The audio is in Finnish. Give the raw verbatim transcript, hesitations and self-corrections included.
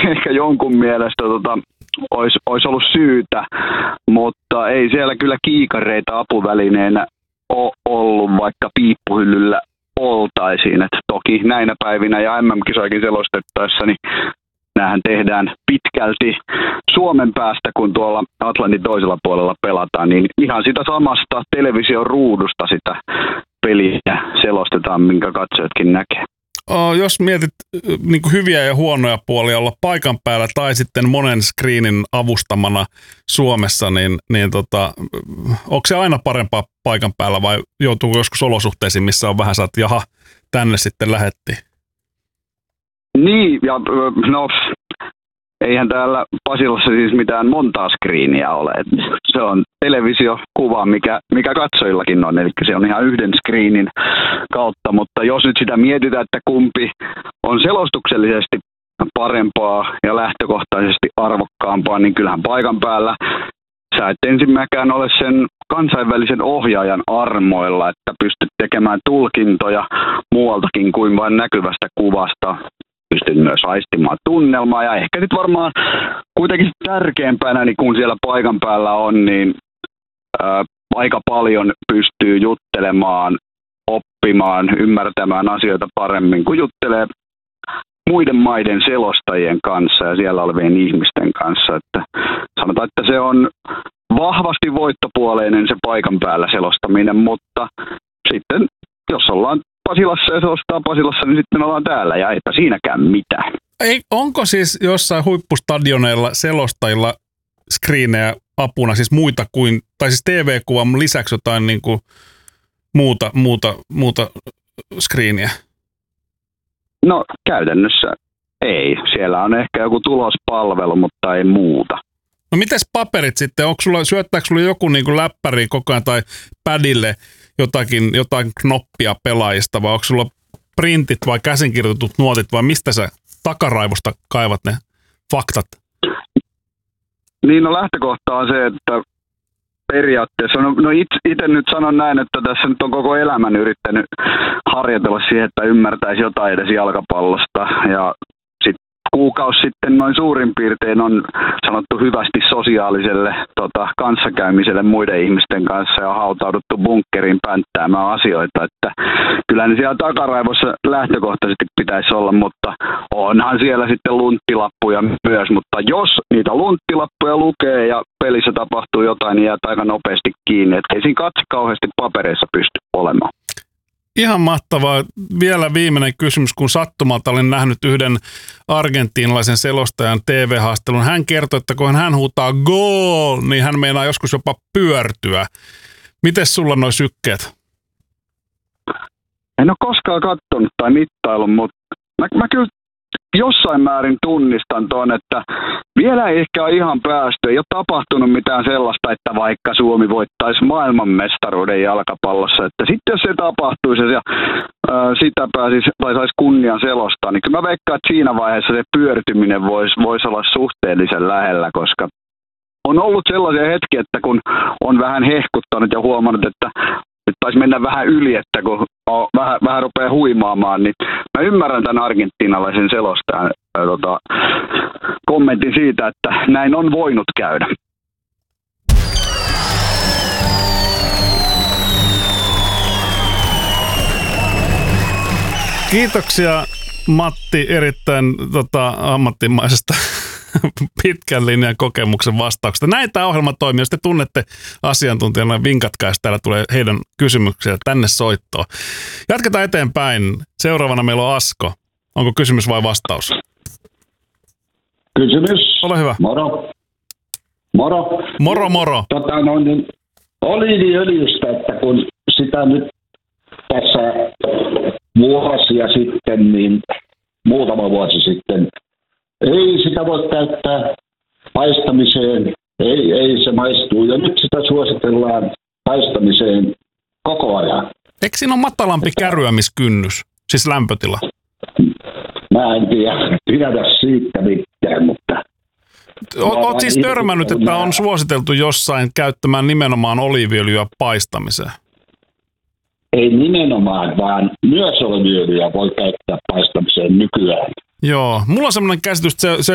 ehkä jonkun mielestä tota, olisi, olisi ollut syytä, mutta ei siellä kyllä kiikareita apuvälineenä ole ollut, vaikka piippuhyllyllä oltaisiin. Et toki näinä päivinä ja M M-kisoikin selostettaessa, niin näähän tehdään pitkälti Suomen päästä, kun tuolla Atlantin toisella puolella pelataan, niin ihan sitä samasta television ruudusta sitä peliä selostetaan, minkä katsojatkin näkee. Jos mietit niin kuin hyviä ja huonoja puolia olla paikan päällä tai sitten monen screenin avustamana Suomessa, niin, niin tota, onko se aina parempaa paikan päällä vai joutuuko joskus olosuhteisiin, missä on vähän saat, jaha, tänne sitten lähettiin? Niin, ja no, eihän täällä Pasilassa siis mitään montaa screeniä ole. Se on televisiokuva, mikä, mikä katsojillakin on, eli se on ihan yhden screenin kautta, mutta jos nyt sitä mietitään, että kumpi on selostuksellisesti parempaa ja lähtökohtaisesti arvokkaampaa, niin kyllähän paikan päällä sä et ensimmäkään ole sen kansainvälisen ohjaajan armoilla, että pystyt tekemään tulkintoja muualtakin kuin vain näkyvästä kuvasta. Pystyt myös aistimaan tunnelmaa ja ehkä sitten varmaan kuitenkin tärkeämpänä, niin kun siellä paikan päällä on, niin ää, aika paljon pystyy juttelemaan, oppimaan, ymmärtämään asioita paremmin, kun juttelee muiden maiden selostajien kanssa ja siellä olevien ihmisten kanssa. Että sanotaan, että se on vahvasti voittopuoleinen se paikan päällä selostaminen, mutta sitten jos ollaan Pasilassa ja selostaa Pasilassa, niin sitten ollaan täällä ja eipä siinäkään mitään. Ei, onko siis jossain huippustadioneilla selostajilla screenejä apuna, siis muita kuin, tai siis T V-kuvan lisäksi jotain niin kuin muuta, muuta, muuta screeniä? No käytännössä ei. Siellä on ehkä joku tulospalvelu, mutta ei muuta. No mites paperit sitten? Onko sulla, syöttääkö sulla joku niin kuin läppäri koko ajan tai padille jotakin, jotain knoppia pelaajista vai onko sulla printit vai käsinkirjoitut nuotit vai mistä sä takaraivosta kaivat ne faktat? Niin no lähtökohta on se, että periaatteessa, no, no itse nyt sanon näin, että tässä nyt on koko elämän yrittänyt harjoitella siihen, että ymmärtäisi jotain edes jalkapallosta ja sitten kuukausi sitten noin suurin piirtein on sanottu hyvästi sosiaaliselle tota, kanssakäymiselle muiden ihmisten kanssa ja hautauduttu bunkkeriin pänttäämään asioita, että kyllä ne siellä takaraivossa lähtökohtaisesti pitäisi olla, mutta onhan siellä sitten lunttilappuja myös, mutta jos niitä lunttilappuja lukee ja pelissä tapahtuu jotain, niin jää aika nopeasti kiinni, että ei siinä katse kauheasti papereissa pysty olemaan. Ihan mahtavaa. Vielä viimeinen kysymys, kun sattumalta olen nähnyt yhden argentiinalaisen selostajan T V-haastelun. Hän kertoi, että kun hän huutaa goal, niin hän meinaa joskus jopa pyörtyä. Mites sulla noi sykkeet? En ole koskaan katsonut tai mittaillut, mutta mä, mä kyllä jossain määrin tunnistan ton, että vielä ei ehkä ole ihan päästy. Ei ole tapahtunut mitään sellaista, että vaikka Suomi voittaisi maailmanmestaruuden jalkapallossa, että sitten jos se tapahtuisi ja ää, sitä pääsisi tai saisi kunnian selostaa, niin kyllä mä veikkaan, että siinä vaiheessa se pyörtyminen voisi vois olla suhteellisen lähellä, koska on ollut sellaisia hetkiä, että kun on vähän hehkuttanut ja huomannut, että nyt taisi mennä vähän yli, että kun vähän, vähän rupeaa huimaamaan, niin mä ymmärrän tämän argentiinalaisen selostajan äh, tota, kommentin siitä, että näin on voinut käydä. Kiitoksia Matti erittäin tota, ammattimaisesta pitkän linjan kokemuksen vastauksesta. Näin tämä ohjelma toimii. Jos te tunnette asiantuntijana, vinkatkaa, jos täällä tulee heidän kysymyksiä tänne soittoon. Jatketaan eteenpäin. Seuraavana meillä on Asko. Onko kysymys vai vastaus? Kysymys. Ole hyvä. Moro. Moro. Moro, moro. Tota, no, niin, oliiviöljystä, että kun sitä nyt tässä vuosia sitten, niin muutama vuosi sitten, ei sitä voi käyttää paistamiseen, ei, ei se maistuu. Ja nyt sitä suositellaan paistamiseen koko ajan. Eikö siinä ole matalampi kärryämiskynnys, siis lämpötila? Mä en tiedä, tiedä siitä mitään, mutta... Olet siis törmännyt, että on suositeltu jossain käyttämään nimenomaan oliiviöljyä paistamiseen? Ei nimenomaan, vaan myös oliiviöljyä voi käyttää paistamiseen nykyään. Joo, mulla on semmoinen käsitys, että se, se